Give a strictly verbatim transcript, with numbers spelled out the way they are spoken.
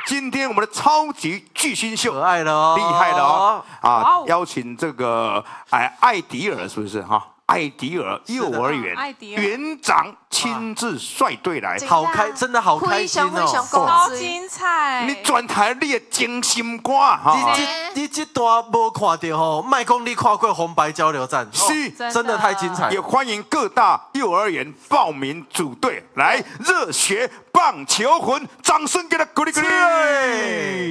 今天我们的超级巨星秀， 可爱了哦， 厉害了哦！啊， 哇邀请这个哎艾迪尔是不是哈？艾迪尔幼儿园艾迪尔园长亲自率队来， 好开，真的好开心非常非常哦！ 高超精彩！ 你转台你的精心歌哈， 你这你这段无看到吼，麦公你看过红白交流战， 是真的太精彩了。 也欢迎各大幼儿园报名组队来热血棒球魂，掌声给他鼓励鼓励！